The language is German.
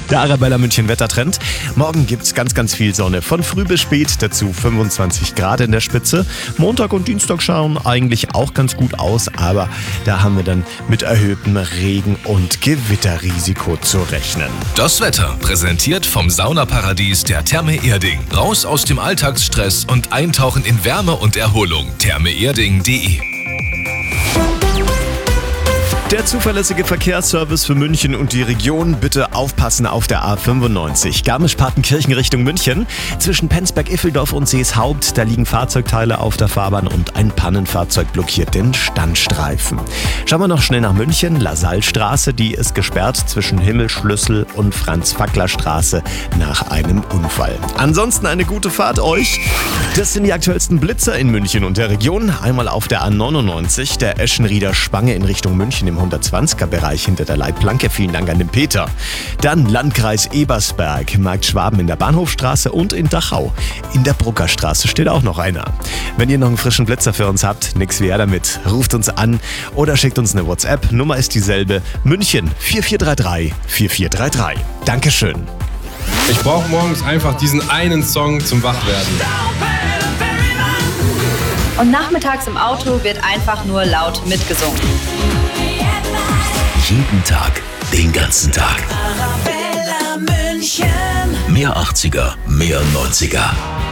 Der Arabella München Wettertrend. Morgen gibt's ganz viel Sonne. Von früh bis spät, dazu 25 Grad in der Spitze. Montag und Dienstag schauen eigentlich auch ganz gut aus, aber da haben wir dann mit erhöhtem Regen- und Gewitterrisiko zu rechnen. Das Wetter präsentiert vom Saunaparadies der Therme Erding. Raus aus dem Alltagsstress und eintauchen in Wärme und Erholung. thermeerding.de. Der zuverlässige Verkehrsservice für München und die Region. Bitte aufpassen auf der A95. Garmisch-Partenkirchen Richtung München. Zwischen Penzberg-Iffeldorf und Seeshaupt. Da liegen Fahrzeugteile auf der Fahrbahn und ein Pannenfahrzeug blockiert den Standstreifen. Schauen wir noch schnell nach München. Lasallstraße, die ist gesperrt zwischen Himmelschlüssel und Franz-Fackler-Straße nach einem Unfall. Ansonsten eine gute Fahrt euch. Das sind die aktuellsten Blitzer in München und der Region. Einmal auf der A99, der Eschenrieder Spange in Richtung München im 120er-Bereich hinter der Leitplanke. Vielen Dank an den Peter. Dann Landkreis Ebersberg, Markt Schwaben in der Bahnhofstraße und in Dachau. In der Bruckerstraße steht auch noch einer. Wenn ihr noch einen frischen Blitzer für uns habt, nix wie er damit. Ruft uns an oder schickt uns eine WhatsApp. Nummer ist dieselbe. München 4433 4433. Dankeschön. Ich brauche morgens einfach diesen einen Song zum Wachwerden. Und nachmittags im Auto wird einfach nur laut mitgesungen. Jeden Tag, den ganzen Tag. Arabella München. Mehr 80er, mehr 90er.